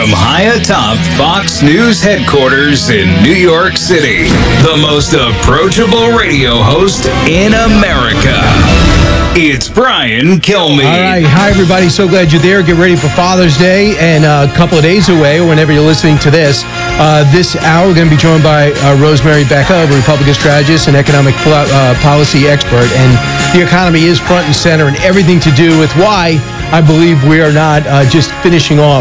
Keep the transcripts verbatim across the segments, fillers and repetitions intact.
From high atop Fox News headquarters in New York City, the most approachable radio host in America. It's Brian Kilmeade. All right. Hi, everybody. So glad you're there. Get ready for Father's Day. And uh, a couple of days away, whenever you're listening to this, uh, this hour, we're going to be joined by uh, Rosemary Becca, a Republican strategist and economic pol- uh, policy expert. And the economy is front and center and everything to do with why I believe we are not uh, just finishing off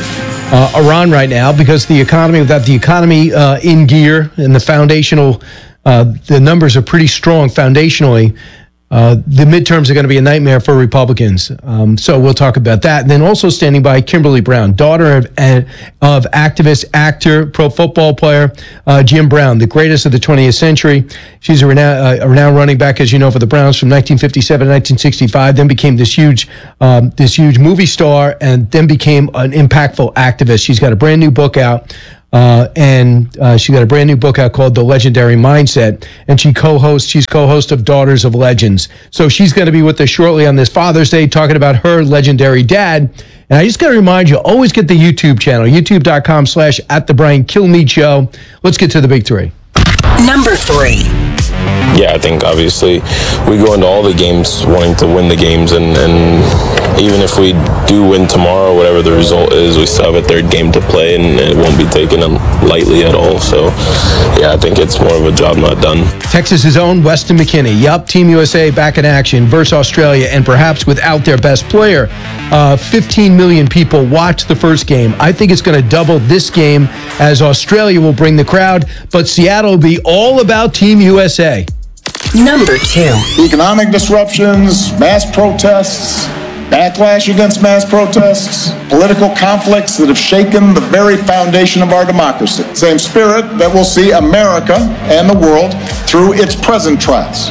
uh, Iran right now, because the economy, without the economy uh, in gear and the foundational, uh, the numbers are pretty strong foundationally. Uh, the midterms are going to be a nightmare for Republicans. Um, so we'll talk about that. And then also standing by, Kimberly Brown, daughter of, of activist, actor, pro football player, uh, Jim Brown, the greatest of the twentieth century. She's a renowned, uh, a renowned running back, as you know, for the Browns from nineteen fifty-seven to nineteen sixty-five, then became this huge, um, this huge movie star, and then became an impactful activist. She's got a brand new book out. Uh, and uh, she got a brand new book out called The Legendary Mindset, and she co-hosts, she's co-host of Daughters of Legends. So she's going to be with us shortly on this Father's Day, talking about her legendary dad. And I just got to remind you, always get the YouTube channel, youtube.com slash at the Brian Kilmeade Show. Let's get to the big three. Number three. Yeah, I think obviously we go into all the games wanting to win the games, and, and even if we do win tomorrow, whatever the result is, we still have a third game to play, and it won't be taken lightly at all. So, yeah, I think it's more of a job not done. Texas's own Weston McKennie. Yup, Team U S A back in action versus Australia, and perhaps without their best player. Uh, fifteen million people watched the first game. I think it's going to double this game, as Australia will bring the crowd, but Seattle will be all about Team U S A. Number two. Economic disruptions, mass protests, backlash against mass protests, political conflicts that have shaken the very foundation of our democracy. Same spirit that will see America and the world through its present trials.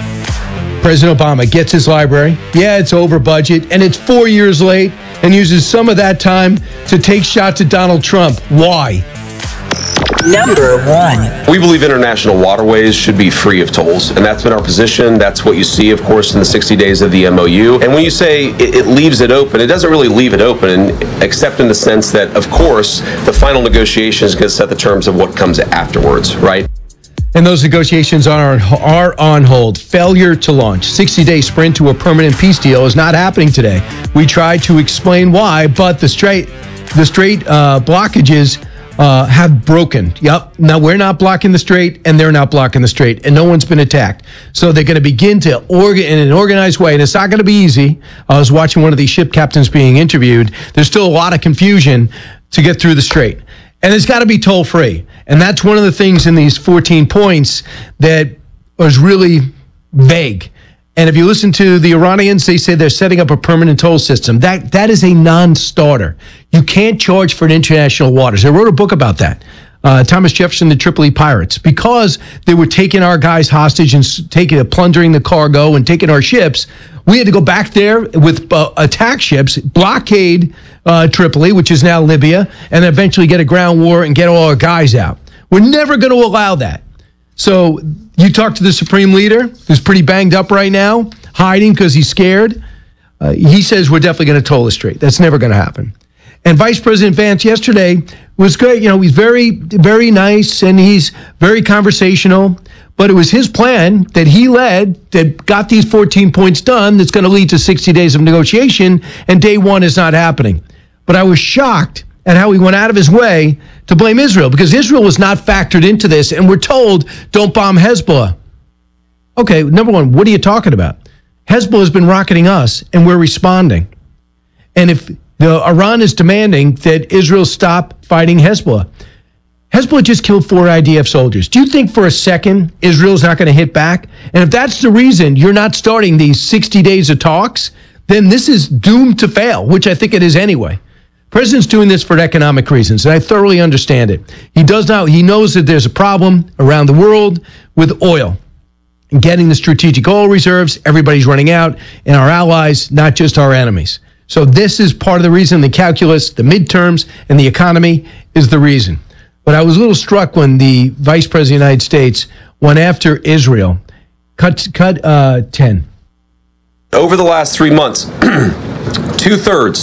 President Obama gets his library. Yeah, it's over budget, and it's four years late, and uses some of that time to take shots at Donald Trump. Why? Number one. We believe international waterways should be free of tolls, and that's been our position. That's what you see, of course, in the sixty days of the M O U. And when you say it, it leaves it open, it doesn't really leave it open, except in the sense that, of course, the final negotiation is going to set the terms of what comes afterwards, right? And those negotiations are, are on hold. Failure to launch. sixty-day sprint to a permanent peace deal is not happening today. We tried to explain why, but the straight, the straight uh, blockages Uh, have broken. Yep. Now we're not blocking the strait, and they're not blocking the strait, and no one's been attacked. So they're going to begin to organ in an organized way, and it's not going to be easy. I was watching one of these ship captains being interviewed. There's still a lot of confusion to get through the strait, and it's got to be toll free. And that's one of the things in these fourteen points that was really vague. And if you listen to the Iranians, they say they're setting up a permanent toll system. That that is a non-starter. You can't charge for international waters. I wrote a book about that. Uh, Thomas Jefferson, the Tripoli Pirates, because they were taking our guys hostage and taking, plundering the cargo and taking our ships. We had to go back there with uh, attack ships, blockade uh, Tripoli, which is now Libya, and eventually get a ground war and get all our guys out. We're never going to allow that. So you talk to the Supreme Leader, who's pretty banged up right now, hiding because he's scared. Uh, he says we're definitely going to toll the strait. That's never going to happen. And Vice President Vance yesterday was great. You know, he's very, very nice, and he's very conversational. But it was his plan that he led that got these fourteen points done that's going to lead to sixty days of negotiation, and day one is not happening. But I was shocked at how he went out of his way to blame Israel, because Israel was not factored into this, and we're told, don't bomb Hezbollah. Okay, number one, what are you talking about? Hezbollah has been rocketing us, and we're responding. And if the Iran is demanding that Israel stop fighting Hezbollah, Hezbollah just killed four I D F soldiers. Do you think for a second Israel's not going to hit back? And if that's the reason you're not starting these sixty days of talks, then this is doomed to fail, which I think it is anyway. President's doing this for economic reasons, and I thoroughly understand it. He does not. He knows that there's a problem around the world with oil and getting the strategic oil reserves. Everybody's running out, and our allies, not just our enemies. So this is part of the reason. The calculus, the midterms, and the economy is the reason. But I was a little struck when the Vice President of the United States went after Israel. Cut, cut uh, ten. Over the last three months, two-thirds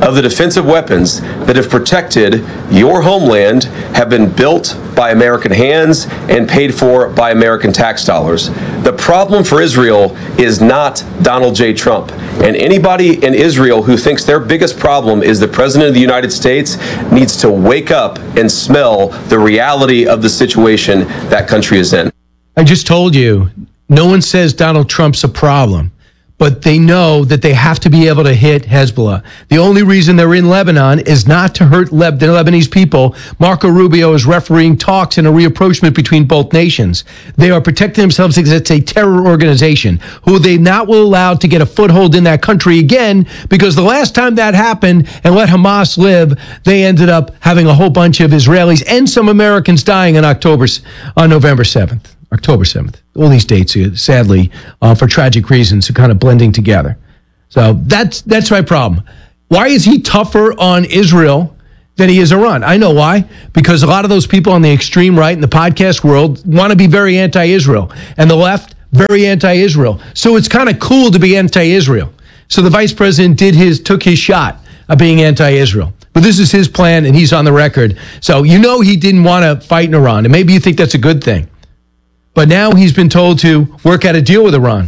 of the defensive weapons that have protected your homeland have been built by American hands and paid for by American tax dollars. The problem for Israel is not Donald J. Trump. And anybody in Israel who thinks their biggest problem is the President of the United States needs to wake up and smell the reality of the situation that country is in. I just told you, no one says Donald Trump's a problem, but they know that they have to be able to hit Hezbollah. The only reason they're in Lebanon is not to hurt Leb- the Lebanese people. Marco Rubio is refereeing talks and a reapproachment between both nations. They are protecting themselves because it's a terror organization who they not will allow to get a foothold in that country again, because the last time that happened and let Hamas live, they ended up having a whole bunch of Israelis and some Americans dying on October, on November seventh. October seventh. All these dates, sadly, uh, for tragic reasons, are kind of blending together. So that's that's my problem. Why is he tougher on Israel than he is Iran? I know why. Because a lot of those people on the extreme right in the podcast world want to be very anti-Israel. And the left, very anti-Israel. So it's kind of cool to be anti-Israel. So the vice president did his, took his shot of being anti-Israel. But this is his plan, and he's on the record. So you know he didn't want to fight in Iran. And maybe you think that's a good thing. But now he's been told to work out a deal with Iran.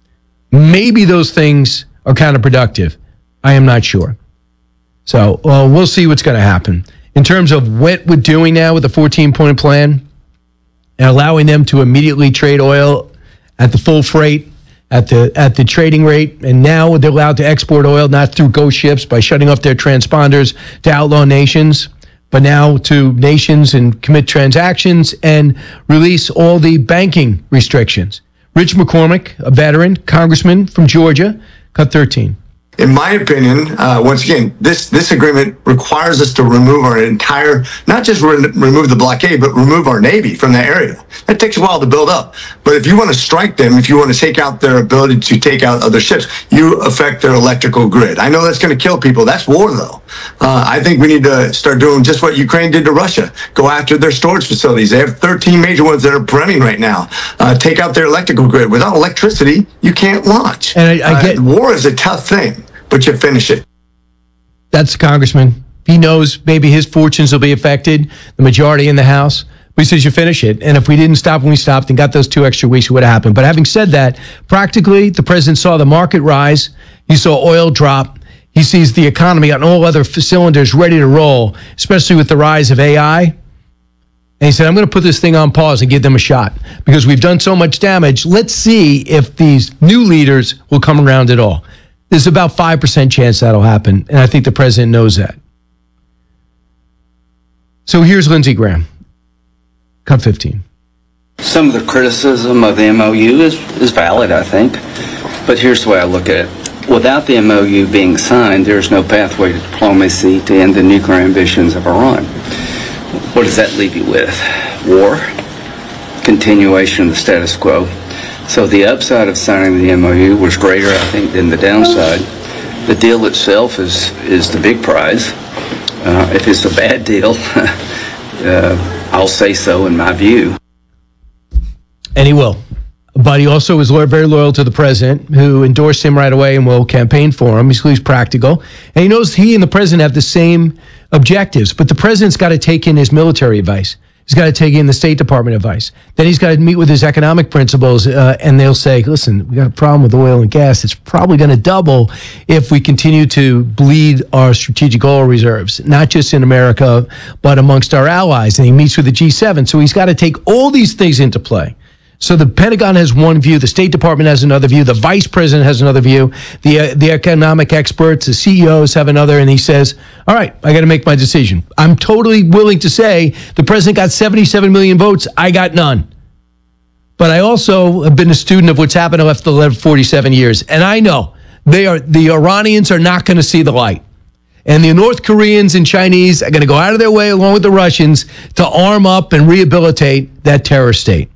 Maybe those things are counterproductive. I am not sure. So well, we'll see what's going to happen. In terms of what we're doing now with the fourteen-point plan and allowing them to immediately trade oil at the full freight, at the at the trading rate, and now they're allowed to export oil, not through ghost ships, by shutting off their transponders to outlaw nations, but now to nations and commit transactions and release all the banking restrictions. Rich McCormick, a veteran, congressman from Georgia, cut thirteen. In my opinion, uh, once again, this this agreement requires us to remove our entire, not just re- remove the blockade, but remove our Navy from that area. That takes a while to build up. But if you want to strike them, if you want to take out their ability to take out other ships, you affect their electrical grid. I know that's going to kill people. That's war, though. Uh, I think we need to start doing just what Ukraine did to Russia. Go after their storage facilities. They have thirteen major ones that are burning right now. Uh, take out their electrical grid. Without electricity, you can't launch. And I, I get uh, war is a tough thing. But you finish it. That's the congressman. He knows maybe his fortunes will be affected, the majority in the House. But he says you finish it. And if we didn't stop when we stopped and got those two extra weeks, it would have happened. But having said that, practically, the president saw the market rise. He saw oil drop. He sees the economy on all other cylinders ready to roll, especially with the rise of A I. And he said, I'm going to put this thing on pause and give them a shot because we've done so much damage. Let's see if these new leaders will come around at all. There's about five percent chance that'll happen, and I think the president knows that. So here's Lindsey Graham. Cut fifteen. Some of the criticism of the M O U is, is valid, I think, but here's the way I look at it. Without the M O U being signed, there's no pathway to diplomacy to end the nuclear ambitions of Iran. What does that leave you with? War, continuation of the status quo. So the upside of signing the M O U was greater, I think, than the downside. The deal itself is is the big prize. Uh, if it's a bad deal, uh, I'll say so in my view. And he will. But he also is very loyal to the president, who endorsed him right away and will campaign for him. He's, he's practical. And he knows he and the president have the same objectives. But the president's got to take in his military advice. He's got to take in the State Department advice. Then he's got to meet with his economic principals, uh, and they'll say, listen, we got a problem with oil and gas. It's probably going to double if we continue to bleed our strategic oil reserves, not just in America, but amongst our allies. And he meets with the G seven. So he's got to take all these things into play. So the Pentagon has one view, the State Department has another view, the Vice President has another view, the uh, the economic experts, the C E Os have another, and he says, all right, I got to make my decision. I'm totally willing to say the President got seventy-seven million votes, I got none. But I also have been a student of what's happened after the last forty-seven years, and I know they are the Iranians are not going to see the light. And the North Koreans and Chinese are going to go out of their way, along with the Russians, to arm up and rehabilitate that terror state.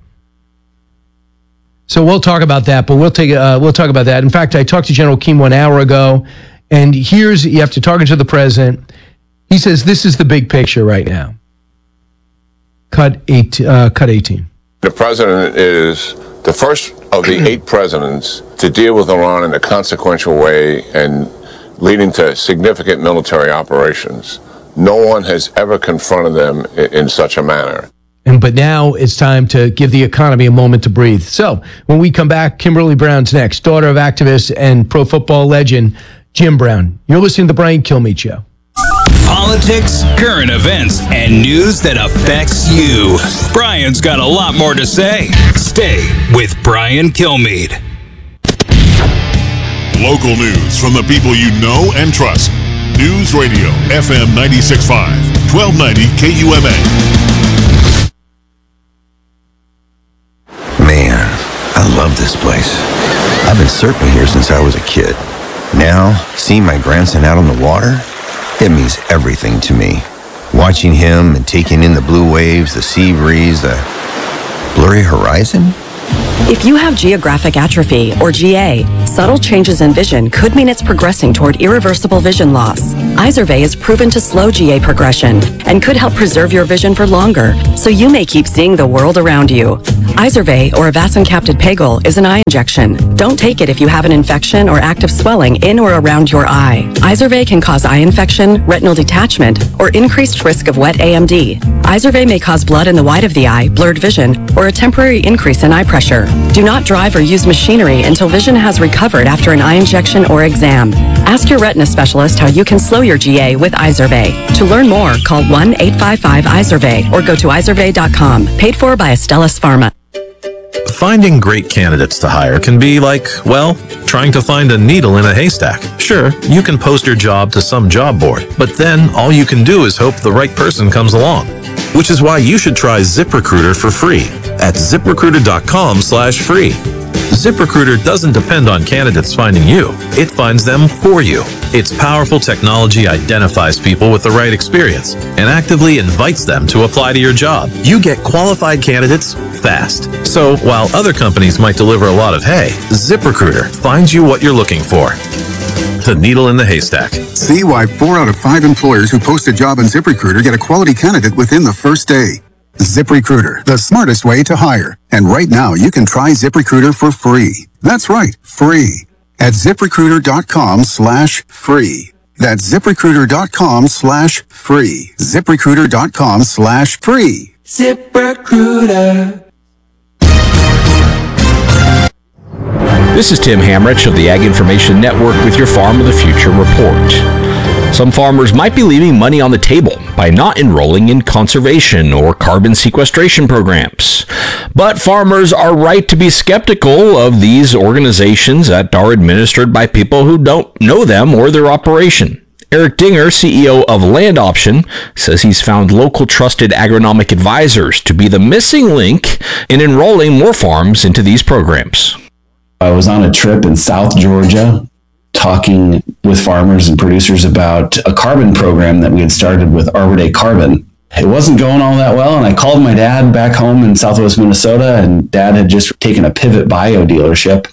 So we'll talk about that, but we'll take uh, we'll talk about that. In fact, I talked to General Keane one hour ago, and here's after talking to the president, he says this is the big picture right now. Cut eight, uh, cut eighteen. The president is the first of the eight presidents to deal with Iran in a consequential way and leading to significant military operations. No one has ever confronted them in, in such a manner. And but now it's time to give the economy a moment to breathe. So when we come back, Kimberly Brown's next, daughter of activist and pro football legend Jim Brown. You're listening to the Brian Kilmeade Show. Politics, current events, and news that affects you. Brian's got a lot more to say. Stay with Brian Kilmeade. Local news from the people you know and trust. News Radio, F M ninety-six point five, twelve ninety K U M A. Man, I love this place. I've been surfing here since I was a kid. Now, seeing my grandson out on the water, it means everything to me. Watching him and taking in the blue waves, the sea breeze, the blurry horizon. If you have geographic atrophy, or G A, subtle changes in vision could mean it's progressing toward irreversible vision loss. Izervay is proven to slow G A progression and could help preserve your vision for longer, so you may keep seeing the world around you. Izervay, or avacincaptad pegol, is an eye injection. Don't take it if you have an infection or active swelling in or around your eye. Izervay can cause eye infection, retinal detachment, or increased risk of wet A M D. Izervay may cause blood in the white of the eye, blurred vision, or a temporary increase in eye pressure. Do not drive or use machinery until vision has recovered after an eye injection or exam. Ask your retina specialist how you can slow your G A with Izervay. To learn more, call one eight five five Izervay or go to izervay dot com. Paid for by Astellas Pharma. Finding great candidates to hire can be like, well, trying to find a needle in a haystack. Sure, you can post your job to some job board, but then all you can do is hope the right person comes along. Which is why you should try ZipRecruiter for free at ziprecruiter dot com slash free. ZipRecruiter doesn't depend on candidates finding you. It finds them for you. Its powerful technology identifies people with the right experience and actively invites them to apply to your job. You get qualified candidates fast. So while other companies might deliver a lot of hay, ZipRecruiter finds you what you're looking for. The needle in the haystack. See why four out of five employers who post a job on ZipRecruiter get a quality candidate within the first day. ZipRecruiter, the smartest way to hire. And right now, you can try ZipRecruiter for free. That's right, free. At ziprecruiter dot com slash free. That's ziprecruiter dot com slash free. ziprecruiter dot com slash free. ZipRecruiter. This is Tim Hamrich of the Ag Information Network with your Farm of the Future report. Some farmers might be leaving money on the table by not enrolling in conservation or carbon sequestration programs. But farmers are right to be skeptical of these organizations that are administered by people who don't know them or their operation. Eric Dinger, C E O of Land Option, says he's found local trusted agronomic advisors to be the missing link in enrolling more farms into these programs. I was on a trip in South Georgia talking with farmers and producers about a carbon program that we had started with Arbor Day Carbon. It wasn't going all that well, and I called my dad back home in Southwest Minnesota, and Dad had just taken a Pivot Bio dealership.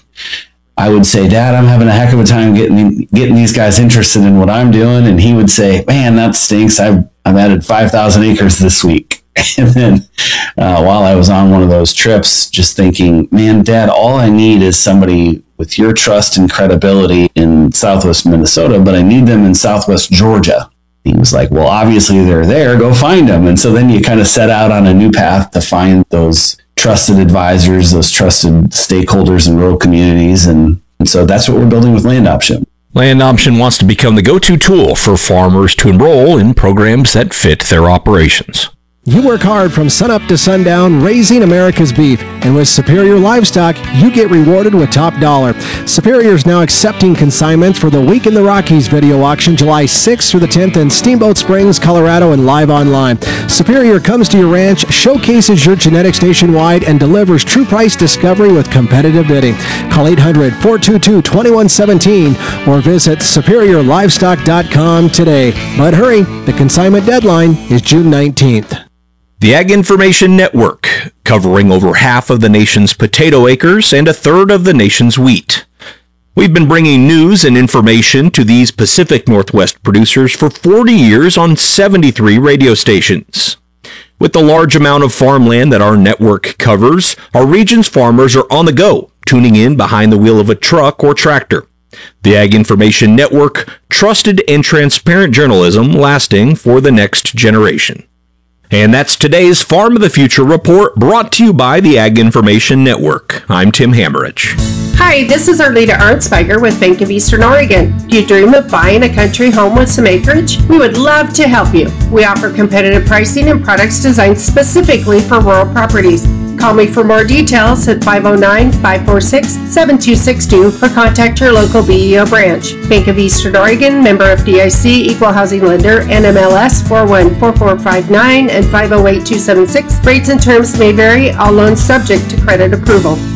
I would say, Dad, I'm having a heck of a time getting getting these guys interested in what I'm doing, and he would say, man, that stinks. I've, I've added five thousand acres this week. And then uh, while I was on one of those trips, just thinking, man, Dad, all I need is somebody with your trust and credibility in Southwest Minnesota, but I need them in Southwest Georgia. He was like, well, obviously they're there, go find them. And so then you kind of set out on a new path to find those trusted advisors, those trusted stakeholders in rural communities. And, and so that's what we're building with Land Option. Land Option wants to become the go-to tool for farmers to enroll in programs that fit their operations. You work hard from sunup to sundown raising America's beef, and with Superior Livestock, you get rewarded with top dollar. Superior is now accepting consignments for the Week in the Rockies video auction July sixth through the tenth in Steamboat Springs, Colorado, and live online. Superior comes to your ranch, showcases your genetics nationwide, and delivers true price discovery with competitive bidding. Call eight hundred, four two two, two one one seven or visit superior livestock dot com today. But hurry, the consignment deadline is June nineteenth. The Ag Information Network, covering over half of the nation's potato acres and a third of the nation's wheat. We've been bringing news and information to these Pacific Northwest producers for forty years on seventy-three radio stations. With the large amount of farmland that our network covers, our region's farmers are on the go, tuning in behind the wheel of a truck or tractor. The Ag Information Network, trusted and transparent journalism lasting for the next generation. And that's today's Farm of the Future report, brought to you by the Ag Information Network. I'm Tim Hammerich. Hi, this is Arleta Arnsberger with Bank of Eastern Oregon. Do you dream of buying a country home with some acreage? We would love to help you. We offer competitive pricing and products designed specifically for rural properties. Call me for more details at five oh nine, five four six, seven two six two or contact your local B E O branch. Bank of Eastern Oregon, member F D I C, equal housing lender, N M L S four one four four five nine and five oh eight, two seven six. Rates and terms may vary, all loans subject to credit approval.